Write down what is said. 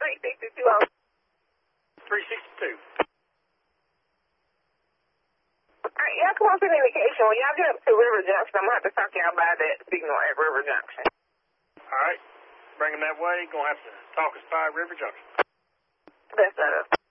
362. 362. All right, y'all come on to the indication. When y'all get up to River Junction, I'm going to have to talk y'all by that signal at River Junction. All right. Bring them that way. Going to have to talk us by River Junction. That's